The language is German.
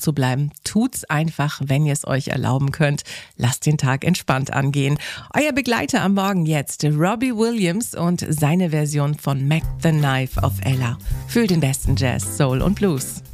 zu bleiben. Tut's einfach, wenn ihr es euch erlauben könnt. Lasst den Tag entspannt angehen. Euer Begleiter am Morgen jetzt, Robbie Williams und seine Version von Mac the Knife auf Ella. Für den besten Jazz, Soul und Blues.